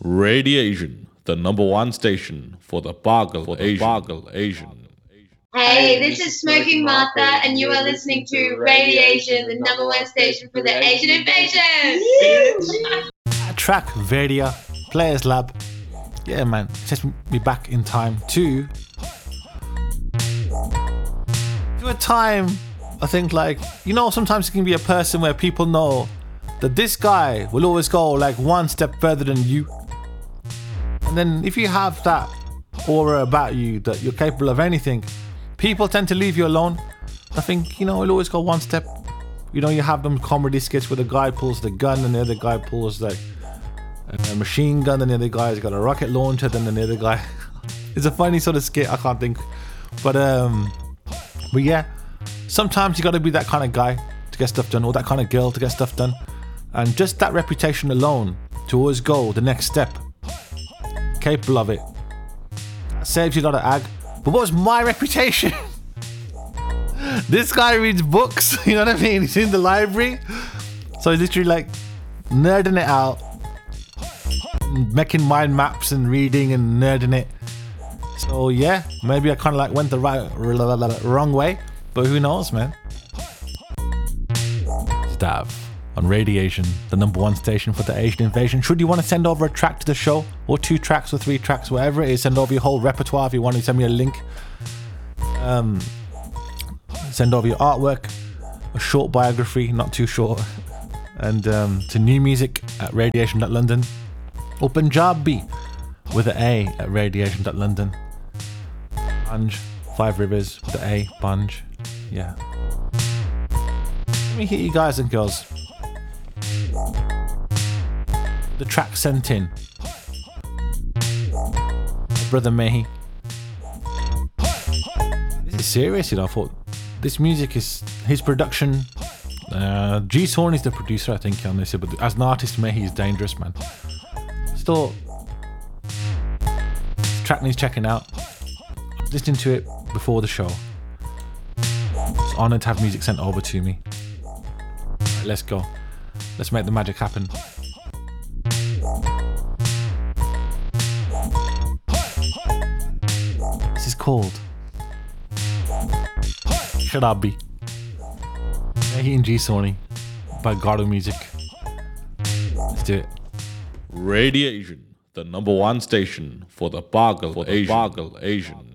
Radiation, the number one station for the Bargal Asian. Hey, this is Smoking Martha, and you are listening to Radiation, the number one station for the Asian invasion. Track Vadia, Players Lab. Yeah, man, it takes me back in time to a time, I think, like, sometimes it can be a person where people know that this guy will always go like one step further than you. And then if you have that aura about you that you're capable of anything, people tend to leave you alone. I think, you'll always go one step. You have them comedy skits where the guy pulls the gun and the other guy pulls like a machine gun and the other guy's got a rocket launcher, then the other guy. It's a funny sort of skit, I can't think. But yeah, sometimes you gotta be that kind of guy to get stuff done, or that kind of girl to get stuff done. And just that reputation alone to always go the next step, capable of it, saves you a lot of ag. But what was my reputation? This guy reads books, you know what I mean? He's in the library, so he's literally like nerding it out, making mind maps and reading and nerding it. So yeah, maybe I kind of like went the wrong way, but who knows, man. Dav on Radiation, the number one station for the Asian invasion. Should you want to send over a track to the show, or 2 tracks or 3 tracks, whatever it is, send over your whole repertoire. If you want to send me a link, send over your artwork, a short biography, not too short, and to new music at radiation.london, or Punjabi with an A at radiation.london. Banj, 5 Rivers with the A, Banj. Yeah. Let me hit you guys and girls. The track sent in. Brother Mehi. This is serious, I thought this music is his production. G Sorn is the producer, I think, on this, but as an artist, Mehi is dangerous, man. Still, this track needs checking out. Listening to it before the show. It's honoured to have music sent over to me. Right, let's go. Let's make the magic happen. This is called Sharabi. Mehi and G Sony by Garu Music. Let's do it. Radiation, the number one station for the Bargal Asian.